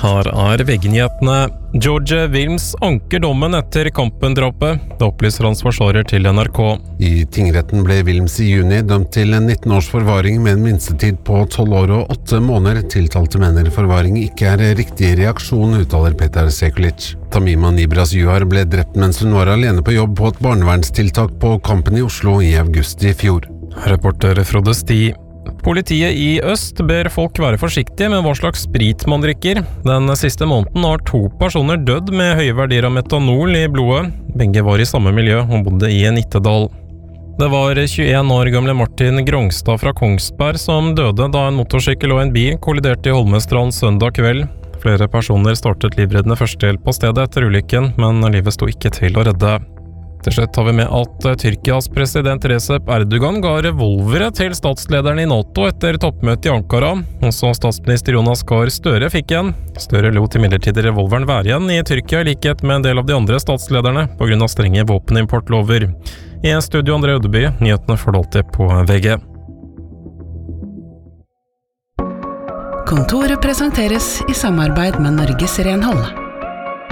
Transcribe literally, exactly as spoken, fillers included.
Her er V G-nyhetene. George Wilms anker dommen etter Kampen-drapet. Det opplyser hans forsvarer til N R K. I tingretten ble Wilms i juni dømt til en nitten års forvaring med en minstetid på tolv år og åtte måneder. Tiltalte mener forvaring ikke er riktig reaksjon, uttaler Peter Sekulic. Tamima Nibras Juhar ble drept mens hun var alene på jobb på et barnevernstiltak på Kampen i Oslo i august i fjor. Reporter Frode Sti. Politiet i øst ber folk være forsiktige med hva slags sprit man drikker. Den siste måneden har to personer dødd med høye verdier av metanol i blodet. Begge var i samme miljø og bodde i Nittedal. Det var tjueen år gamle Martin Grongstad fra Kongsberg som døde da en motorsykkel og en bil kolliderte i Holmestrand søndag kveld. Flere personer startet livreddende førstehjelp på stedet etter ulykken, men livet sto ikke til å redde. Til slutt har vi med at Tyrkias president Recep Erdogan ga revolvere til statslederen i NATO etter toppmøtet i Ankara. Også statsminister Jonas Gahr Støre fikk en. Støre lot imidlertid revolveren være igjen i Tyrkia i likhet med en del av de andre statslederne på grunn av strenge våpenimportlover. I studio André Ødeby, nyhetene får du alltid på V G. Kontoret presenteres i samarbeid med Norges Renhold.